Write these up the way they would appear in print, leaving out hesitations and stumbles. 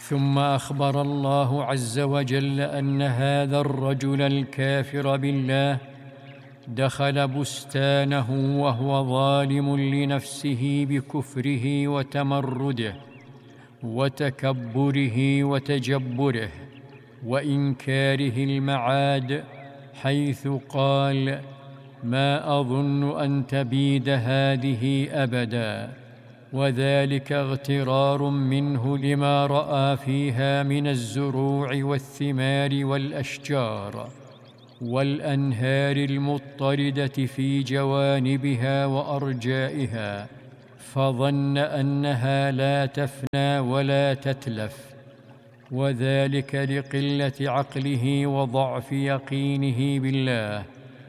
ثم أخبر الله عز وجل أن هذا الرجل الكافر بالله دخل بستانه وهو ظالم لنفسه بكفره وتمرده وتكبره وتجبره وإنكاره المعاد، حيث قال: ما أظن أن تبيد هذه أبدا، وذلك اغترار منه لما رأى فيها من الزروع والثمار والأشجار والأنهار المضطردة في جوانبها وأرجائها، فظن أنها لا تفنى ولا تتلف، وذلك لقلة عقله وضعف يقينه بالله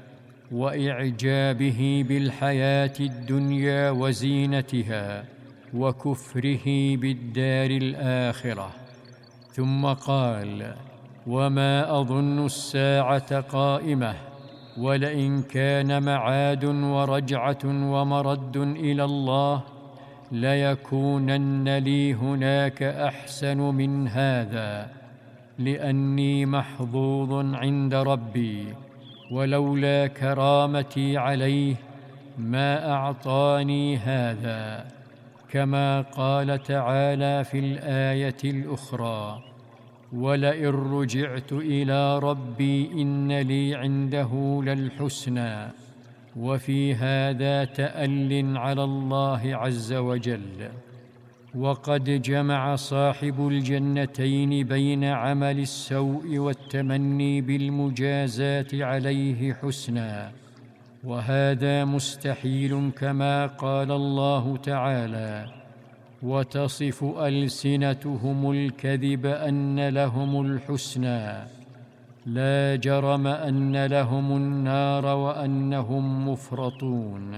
وإعجابه بالحياة الدنيا وزينتها وكفره بالدار الآخرة. ثم قال: وما أظن الساعة قائمة، ولئن كان معاد ورجعة ومرد إلى الله ليكونن لي هناك أحسن من هذا، لأني محظوظ عند ربي، ولولا كرامتي عليه ما أعطاني هذا، كما قال تعالى في الآية الأخرى: ولئن رجعت إلى ربي إن لي عنده للحسنى. وفي هذا تأل على الله عز وجل. وقد جمع صاحب الجنتين بين عمل السوء والتمني بالمجازاة عليه حسنا، وهذا مستحيل، كما قال الله تعالى: وتصف ألسنتهم الكذب أن لهم الحسنى، لا جرم أن لهم النار وأنهم مفرطون.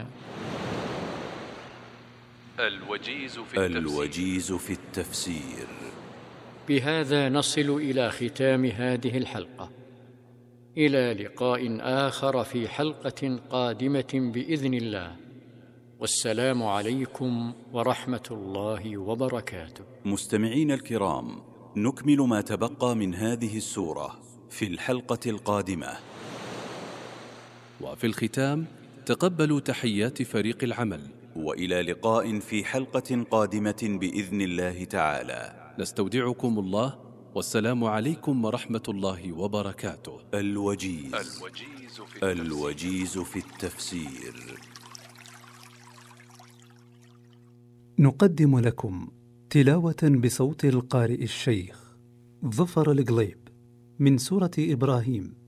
الوجيز في التفسير. بهذا نصل إلى ختام هذه الحلقة، إلى لقاء آخر في حلقة قادمة بإذن الله، والسلام عليكم ورحمة الله وبركاته. مستمعين الكرام، نكمل ما تبقى من هذه السورة في الحلقة القادمة. وفي الختام تقبلوا تحيات فريق العمل، وإلى لقاء في حلقة قادمة بإذن الله تعالى. نستودعكم الله، والسلام عليكم ورحمة الله وبركاته. الوجيز في التفسير. نقدم لكم تلاوة بصوت القارئ الشيخ ظفر القليب من سورة إبراهيم